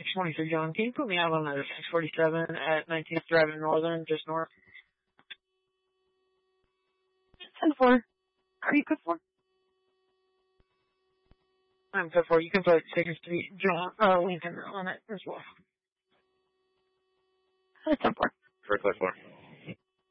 623 John. Can you put me out on a 647 at 19th Drive in Northern, just north? 10-4. Are you good for? I'm good for. You can put 6th Street John, Lincoln on it as well. 10-4. First class 4.